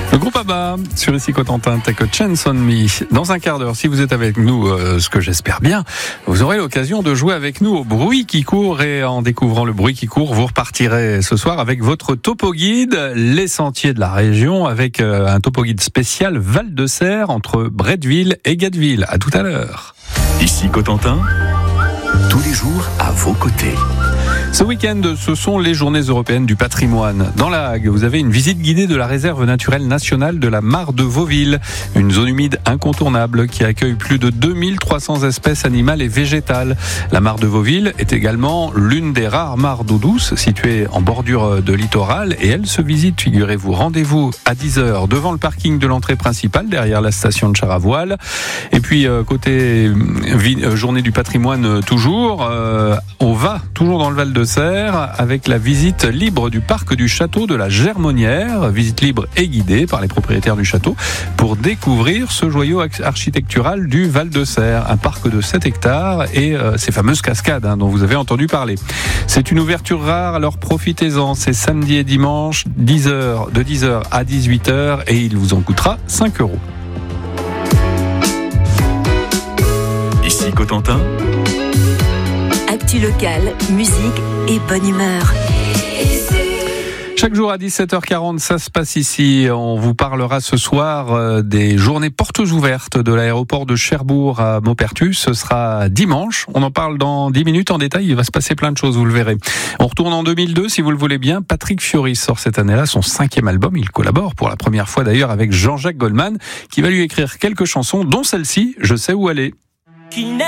Le groupe ABBA sur ici Cotentin, Take a Chance on Me. Dans un quart d'heure, si vous êtes avec nous, ce que j'espère bien, vous aurez l'occasion de jouer avec nous au bruit qui court, et en découvrant le bruit qui court, vous repartirez ce soir avec votre topo guide, les sentiers de la région, avec un topo guide spécial Val de Serre entre Bretteville et Gatteville. À tout à l'heure. Ici Cotentin, tous les jours à vos côtés. Ce week-end, ce sont les journées européennes du patrimoine. Dans la Hague, vous avez une visite guidée de la réserve naturelle nationale de la Mare de Vauville, une zone humide incontournable qui accueille plus de 2300 espèces animales et végétales. La Mare de Vauville est également l'une des rares mares d'eau douce situées en bordure de littoral, et elle se visite, figurez-vous. Rendez-vous à 10h devant le parking de l'entrée principale, derrière la station de char à voile. Et puis, côté journée du patrimoine toujours, on va toujours dans le Val de Serre avec la visite libre du parc du château de la Germonnière, visite libre et guidée par les propriétaires du château pour découvrir ce joyau architectural du Val de Serre, un parc de 7 hectares et ces fameuses cascades dont vous avez entendu parler. C'est une ouverture rare, alors profitez-en, c'est samedi et dimanche de 10h à 18h, et il vous en coûtera 5 €. Ici Cotentin, actu locale, musique et bonne humeur. Chaque jour à 17h40, ça se passe ici. On vous parlera ce soir des journées portes ouvertes de l'aéroport de Cherbourg à Maupertus. Ce sera dimanche. On en parle dans 10 minutes en détail. Il va se passer plein de choses, vous le verrez. On retourne en 2002, si vous le voulez bien. Patrick Fiori sort cette année-là son 5e album. Il collabore pour la première fois d'ailleurs avec Jean-Jacques Goldman, qui va lui écrire quelques chansons, dont celle-ci, Je sais où aller.